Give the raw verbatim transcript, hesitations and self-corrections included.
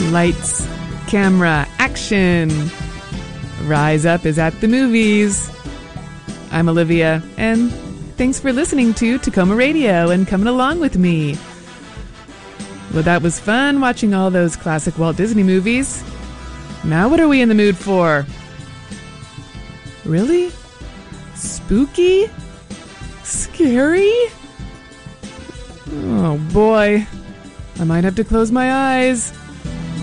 Lights, camera, action. Rise Up is at the movies. I'm Olivia, and thanks for listening to Tacoma Radio and coming along with me. Well, that was fun watching all those classic Walt Disney movies. Now what are we in the mood for? Really? Spooky? Scary? Oh boy, I might have to close my eyes.